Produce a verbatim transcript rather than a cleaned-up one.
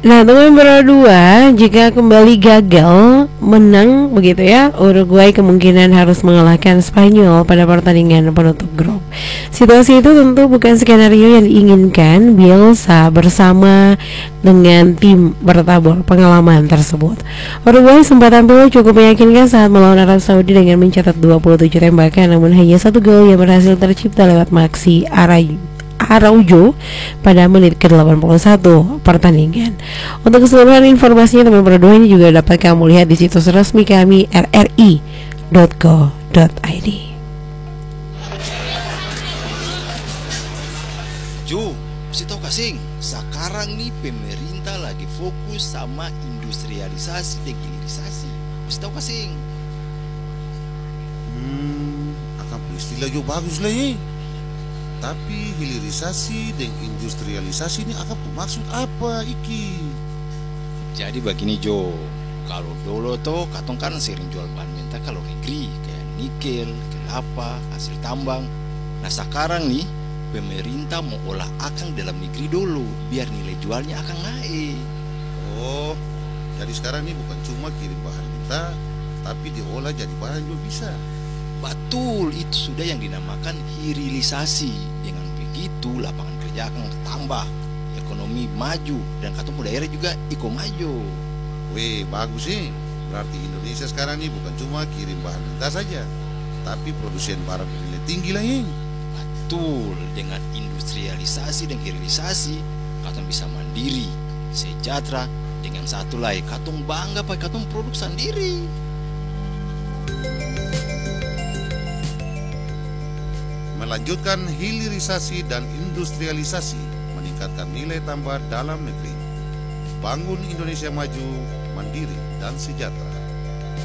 Nah, untuk nomor dua, jika kembali gagal menang begitu ya, Uruguay kemungkinan harus mengalahkan Spanyol pada pertandingan penutup grup. Situasi itu tentu bukan skenario yang diinginkan Bielsa bersama dengan tim bertabur pengalaman tersebut. Uruguay sempat tampil cukup meyakinkan saat melawan Arab Saudi dengan mencatat dua puluh tujuh tembakan, namun hanya satu gol yang berhasil tercipta lewat Maxi Aray Araujo pada menit ke delapan puluh satu pertandingan. Untuk keseluruhan informasinya teman berdua ini juga dapat kamu lihat di situs resmi kami r r i dot co dot i d. Jo, mesti tahu kasing, sekarang nih pemerintah lagi fokus sama industrialisasi dan hilirisasi. Mesti tahu kasing. Hmm, akan istilah Jo bagus lah ya. Tapi hilirisasi dan industrialisasi ini akan bermaksud apa iki? Jadi begini Jo, kalau dulu tuh katong kan sering jual bahan mentah kalau negeri kayak nikel, kelapa, hasil tambang. Nah sekarang nih pemerintah mau olah akang dalam negeri dulu biar nilai jualnya akan naik. Oh, jadi sekarang ini bukan cuma kirim bahan mentah, tapi diolah jadi barang juga bisa. Betul, itu sudah yang dinamakan hilirisasi. Dengan begitu lapangan kerja akan bertambah, ekonomi maju, dan katong daerah juga iko maju. Weh, bagus sih. Berarti Indonesia sekarang ini bukan cuma kirim bahan mentah saja, tapi produsen barang bernilai tinggi lah ya. Betul, dengan industrialisasi dan hilirisasi katong bisa mandiri, sejahtera, dengan satu lagi katong bangga pakai katong produk sendiri. Melanjutkan hilirisasi dan industrialisasi, meningkatkan nilai tambah dalam negeri, bangun Indonesia maju, mandiri, dan sejahtera.